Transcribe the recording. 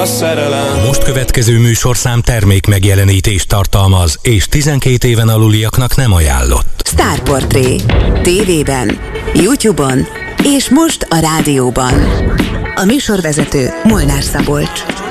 a szerelem. A most következő műsorszám termék megjelenítést tartalmaz, és 12 éven aluliaknak nem ajánlott. Sztárportré. TV-ben, YouTube-on és most a rádióban. A műsorvezető Molnár Szabolcs.